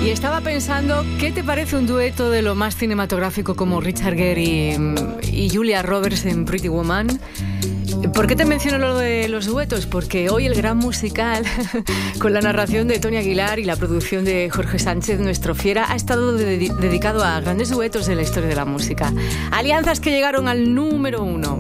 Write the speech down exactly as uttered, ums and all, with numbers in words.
Y estaba pensando, ¿qué te parece un dueto de lo más cinematográfico como Richard Gere y, y Julia Roberts en Pretty Woman? ¿Por qué te menciono lo de los duetos? Porque hoy el gran musical, con la narración de Tony Aguilar y la producción de Jorge Sánchez, nuestro fiera, ha estado de- dedicado a grandes duetos de la historia de la música. Alianzas que llegaron al número uno.